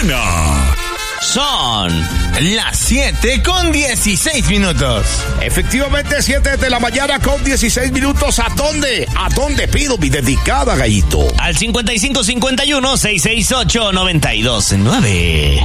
mañana. Son las 7:16. Efectivamente, 7 de la mañana con 16 minutos. ¿A dónde? ¿A dónde pido mi dedicada, Gallito? Al 5551-668-929.